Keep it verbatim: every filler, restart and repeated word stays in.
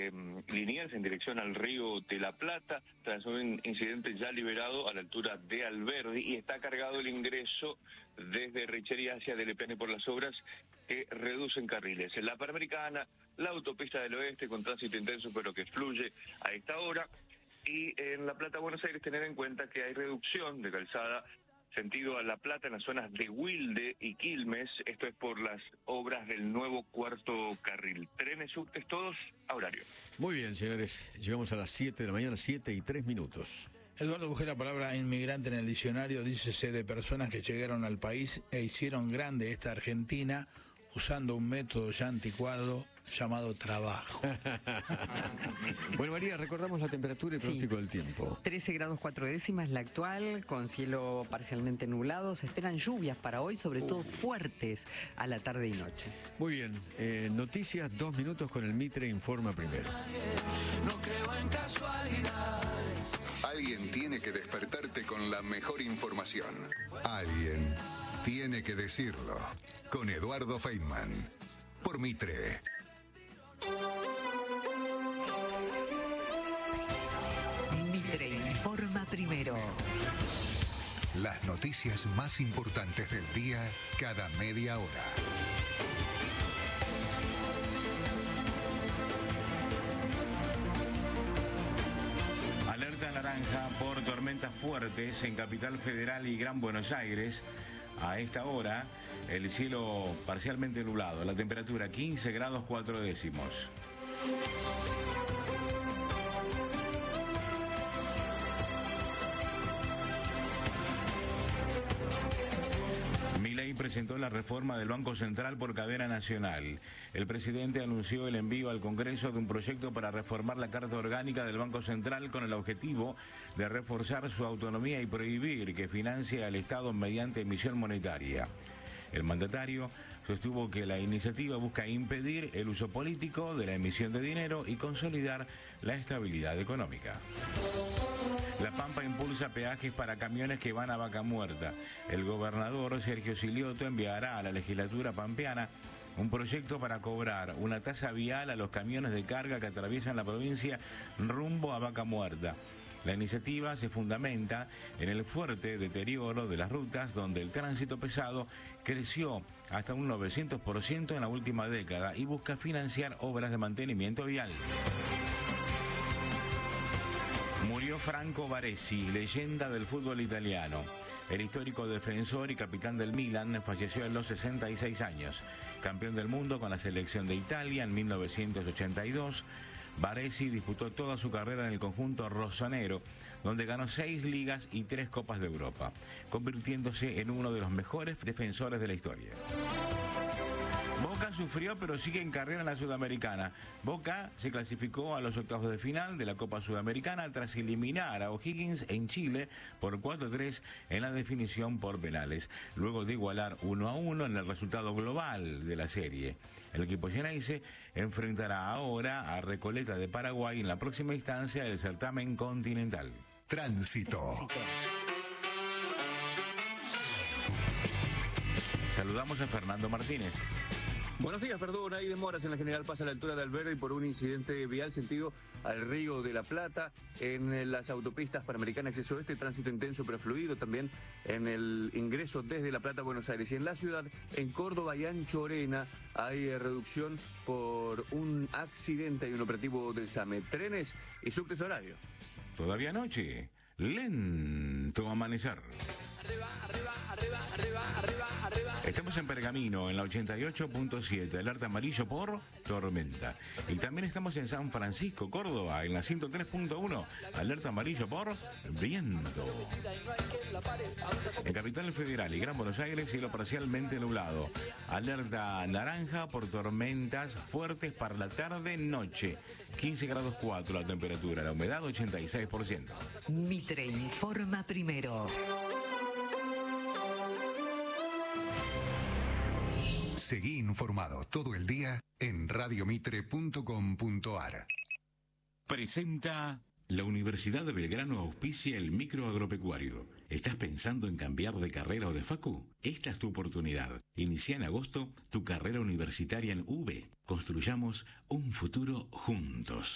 eh, Liniers en dirección al río de la Plata, tras un incidente ya liberado a la altura de Alberdi, y está cargado el ingreso desde Richería hacia Delepiane por las obras que reducen carriles. En la Panamericana, la autopista del oeste con tránsito intenso pero que fluye a esta hora, y en La Plata, Buenos Aires, tener en cuenta que hay reducción de calzada sentido a La Plata en las zonas de Wilde y Quilmes. Esto es por las obras del nuevo cuarto carril. Trenes, subtes, todos a horario. Muy bien, señores. Llegamos a las siete de la mañana, siete y tres minutos. Eduardo, busqué la palabra inmigrante en el diccionario. Dícese de personas que llegaron al país e hicieron grande esta Argentina usando un método ya anticuado llamado trabajo. Bueno, María, recordamos la temperatura y pronóstico sí. del tiempo. trece grados cuatro décimas la actual, con cielo parcialmente nublado. Se esperan lluvias para hoy, sobre todo fuertes a la tarde y noche. Muy bien, eh, noticias, dos minutos con el Mitre Informa Primero. No creo en casualidades. Alguien tiene que despertarte con la mejor información. Alguien tiene que decirlo. Con Eduardo Feynman. Por Mitre. Mitre Informa Primero. Las noticias más importantes del día cada media hora. Alerta naranja por tormentas fuertes en Capital Federal y Gran Buenos Aires. A esta hora, el cielo parcialmente nublado. La temperatura quince grados cuatro décimos. Milei presentó la reforma del Banco Central por cadena nacional. El presidente anunció el envío al Congreso de un proyecto para reformar la Carta Orgánica del Banco Central con el objetivo de reforzar su autonomía y prohibir que financie al Estado mediante emisión monetaria. El mandatario sostuvo que la iniciativa busca impedir el uso político de la emisión de dinero y consolidar la estabilidad económica. La Pampa impulsa peajes para camiones que van a Vaca Muerta. El gobernador Sergio Silioto enviará a la legislatura pampeana un proyecto para cobrar una tasa vial a los camiones de carga que atraviesan la provincia rumbo a Vaca Muerta. La iniciativa se fundamenta en el fuerte deterioro de las rutas, donde el tránsito pesado creció hasta un novecientos por ciento en la última década y busca financiar obras de mantenimiento vial. Murió Franco Baresi, leyenda del fútbol italiano. El histórico defensor y capitán del Milan falleció a los sesenta y seis años. Campeón del mundo con la selección de Italia en mil novecientos ochenta y dos, Baresi disputó toda su carrera en el conjunto rossonero, donde ganó seis ligas y tres Copas de Europa, convirtiéndose en uno de los mejores defensores de la historia. Boca sufrió, pero sigue en carrera en la Sudamericana. Boca se clasificó a los octavos de final de la Copa Sudamericana tras eliminar a O'Higgins en Chile por cuatro a tres en la definición por penales, luego de igualar uno a uno en el resultado global de la serie. El equipo xeneize enfrentará ahora a Recoleta de Paraguay en la próxima instancia del certamen continental. Tránsito. Saludamos a Fernando Martínez. Buenos días, perdón, hay demoras en la General Paz a la altura de Alberdi por un incidente vial sentido al Río de la Plata. En las autopistas Panamericana Acceso Oeste, tránsito intenso pero fluido, también en el ingreso desde La Plata a Buenos Aires. Y en la ciudad, en Córdoba y Anchorena, hay reducción por un accidente y un operativo del SAME. Trenes y subtes horario. Todavía anoche, lento amanecer. Arriba, arriba, arriba, arriba, arriba, arriba. Estamos en Pergamino, en la ochenta y ocho punto siete, alerta amarillo por tormenta. Y también estamos en San Francisco, Córdoba, en la ciento tres punto uno, alerta amarillo por viento. En Capital Federal y Gran Buenos Aires, cielo parcialmente nublado. Alerta naranja por tormentas fuertes para la tarde-noche. quince grados cuatro la temperatura, la humedad ochenta y seis por ciento. Mitre Informa Primero. Seguí informado todo el día en radiomitre punto com punto ar. Presenta la Universidad de Belgrano auspicia el microagropecuario. ¿Estás pensando en cambiar de carrera o de facu? Esta es tu oportunidad. Inicia en agosto tu carrera universitaria en U B. Construyamos un futuro juntos.